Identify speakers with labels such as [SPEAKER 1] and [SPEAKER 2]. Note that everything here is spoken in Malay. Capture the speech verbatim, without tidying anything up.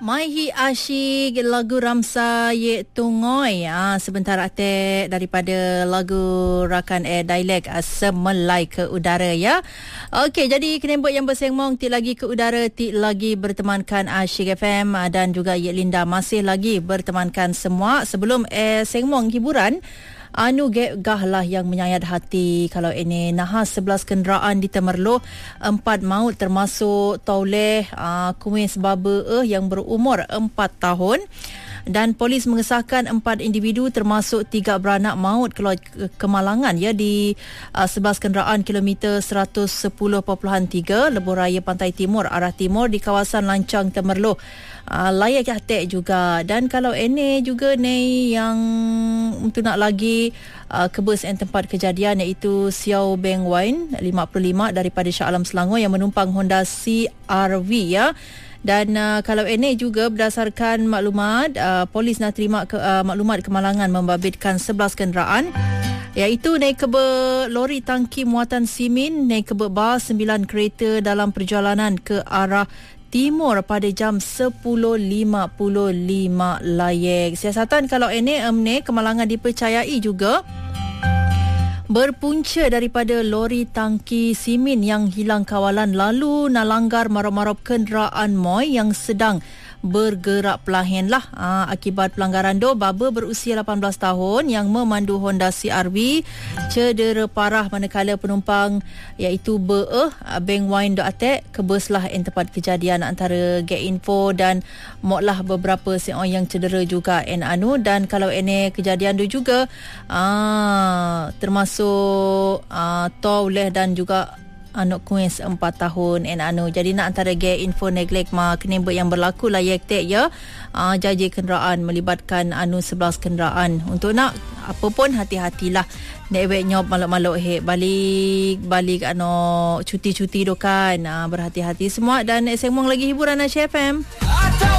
[SPEAKER 1] Maihi asyik lagu Ramsa Ye Tungoi ah, sebentar atik daripada lagu rakan eh dialek ah, Semelai ke udara ya. Okey, jadi kenembok yang bersengmong ti lagi ke udara, ti lagi bertemankan Asyik F M ah, dan juga Ye Linda masih lagi bertemankan semua. Sebelum eh sengmong hiburan, anu gah lah yang menyayat hati kalau ini nahas sebelas kenderaan di Temerloh, empat maut termasuk Tauleh uh, Kumis Baba uh, yang berumur empat tahun. Dan polis mengesahkan empat individu termasuk tiga beranak maut keluar kemalangan ya di uh, sebelas kenderaan kilometer seratus sepuluh perpuluhan tiga Lebuh Raya Pantai Timur arah timur di kawasan Lancang Temerloh. Uh, layak hati juga. Dan kalau ini juga ni yang untuk nak lagi uh, kebus yang tempat kejadian iaitu Xiao Beng Wine lima puluh lima daripada Shah Alam Selangor yang menumpang Honda C R V ya. Dan uh, kalau ini juga berdasarkan maklumat uh, polis nak terima ke, uh, maklumat kemalangan membabitkan sebelas kenderaan iaitu naik kebe lori tangki muatan simin, naik kebe bas sembilan kereta dalam perjalanan ke arah timur pada jam sepuluh lima puluh lima layek. Siasatan kalau ini um, ni kemalangan dipercayai juga berpunca daripada lori tangki simin yang hilang kawalan lalu nalanggar marop-marop kenderaan moy yang sedang bergerak perlahan lah. Ha, akibat pelanggaran tu, baba berusia lapan belas tahun yang memandu Honda C R V cedera parah manakala penumpang iaitu Be Beng Wine do atek kebuslah en tempat kejadian antara Get Info dan moklah beberapa seorang yang cedera juga en anu. Dan kalau ini kejadian tu juga aa, termasuk aa, Tauleh dan juga anak kuis empat tahun en anu. Jadi nak antara Get Info neglect ma kenembok yang berlaku layak tek ya. Uh, jaji kenderaan melibatkan anu sebelas kenderaan. Untuk nak apa pun hati-hatilah. Nek wek nyop maluk-maluk hek balik balik anu cuti-cuti tu kan. Uh, berhati-hati semua dan sembang lagi hiburan Asyik F M.